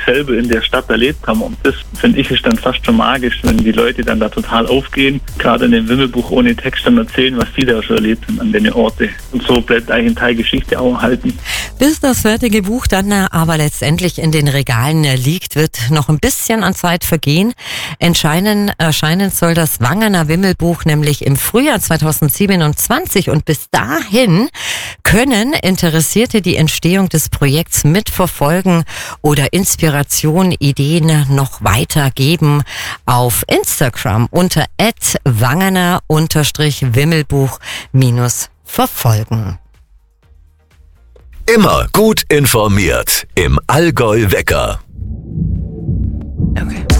selber in der Stadt erlebt haben. Und das, finde ich, ist dann fast schon magisch, wenn die Leute dann da total aufgehen, gerade in dem Wimmelbuch ohne Text dann erzählen, was sie da schon erlebt haben an den Orten. Und so bleibt eigentlich ein Teil Geschichte auch erhalten. Bis das fertige Buch dann aber letztendlich in den Regalen liegt, wird noch ein bisschen an Zeit vergehen. Erscheinen soll das Wangener Wimmelbuch nämlich im Frühjahr 2027 und bis dahin können Interessierte die Entstehung des Projekts mitverfolgen oder Inspiration, Ideen noch weitergeben auf Instagram unter @wangener_Wimmelbuch- verfolgen. Immer gut informiert im Allgäu Wecker. Okay.